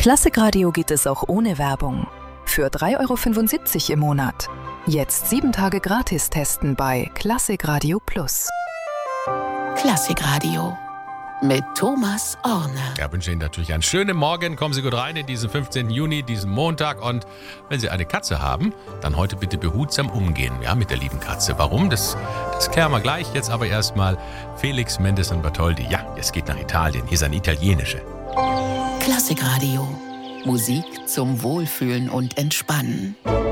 Klassikradio geht es auch ohne Werbung. Für 3,75 € im Monat. Jetzt 7 Tage gratis testen bei Klassikradio Plus. Klassikradio mit Thomas Orne. Ja, wünsche Ihnen natürlich einen schönen Morgen. Kommen Sie gut rein in diesen 15. Juni, diesen Montag. Und wenn Sie eine Katze haben, dann heute bitte behutsam umgehen, ja, mit der lieben Katze. Warum? Das klären wir gleich. Jetzt aber erstmal Felix Mendes und Bartholdy. Ja, es geht nach Italien. Hier ist ein italienische. Klassikradio. Musik zum Wohlfühlen und Entspannen.